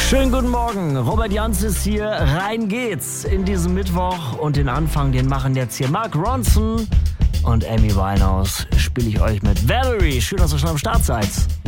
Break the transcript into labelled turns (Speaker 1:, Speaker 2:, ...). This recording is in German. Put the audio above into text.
Speaker 1: Schönen guten Morgen, Robert Jans ist hier, rein geht's in diesen Mittwoch und den Anfang, den machen jetzt hier Mark Ronson und Amy Winehouse, spiele ich euch mit Valerie. Schön, dass ihr schon am Start seid.